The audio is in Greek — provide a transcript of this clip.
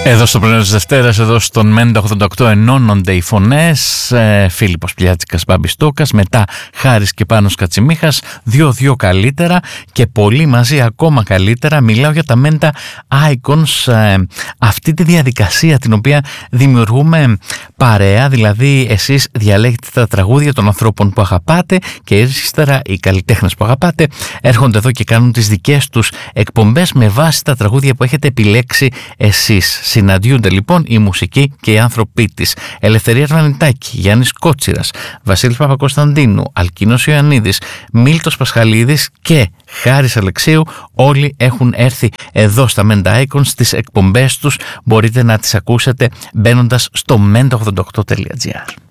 Εδώ στο πρωινό της Δευτέρας, εδώ στον Μέντα 88 ενώνονται οι φωνές. Φίλιππος Πλιάτσικας, Μπάμπης Τόκας, μετά Χάρης και Πάνος Κατσιμίχας, δύο καλύτερα και πολύ μαζί ακόμα καλύτερα. Μιλάω για τα Μέντα Icons, αυτή τη διαδικασία την οποία δημιουργούμε παρέα, δηλαδή εσείς διαλέγετε τα τραγούδια των ανθρώπων που αγαπάτε και ύστερα οι καλλιτέχνες που αγαπάτε έρχονται εδώ και κάνουν τις δικές τους εκπομπές με βάση τα τραγούδια που έχετε επιλέξει εσείς. Συναντιούνται λοιπόν η μουσική και οι άνθρωποι της. Ελευθερία Αρβανιτάκη, Γιάννης Κότσιρας, Βασίλης Παπακοσταντίνου, Αλκίνος Ιωαννίδης, Μίλτος Πασχαλίδης και Χάρης Αλεξίου, όλοι έχουν έρθει εδώ στα Μέντα Icons. Στις εκπομπές τους μπορείτε να τις ακούσετε μπαίνοντας στο menda88.gr.